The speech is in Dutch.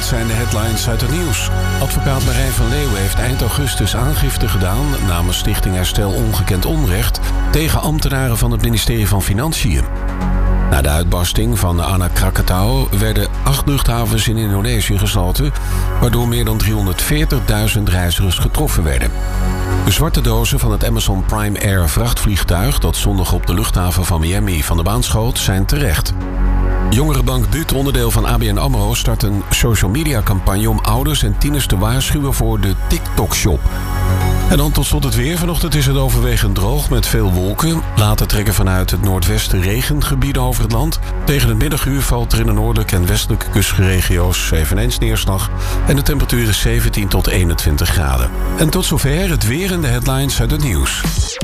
zijn de headlines uit het nieuws. Advocaat Marijn van Leeuwen heeft eind augustus aangifte gedaan namens Stichting Herstel Ongekend Onrecht tegen ambtenaren van het ministerie van Financiën. Na de uitbarsting van de Anak Krakatau werden 8 luchthavens in Indonesië gesloten, waardoor meer dan 340.000 reizigers getroffen werden. De zwarte dozen van het Amazon Prime Air vrachtvliegtuig dat zondag op de luchthaven van Miami van de baan schoot, zijn terecht. Jongerenbank BUT, onderdeel van ABN AMRO, start een social media campagne om ouders en tieners te waarschuwen voor de TikTok-shop. En dan tot slot het weer. Vanochtend is het overwegend droog met veel wolken. Later trekken vanuit het noordwesten regengebieden over het land. Tegen het middaguur valt er in de noordelijke en westelijke kustregio's eveneens neerslag. En de temperatuur is 17 tot 21 graden. En tot zover het weer en de headlines uit het nieuws.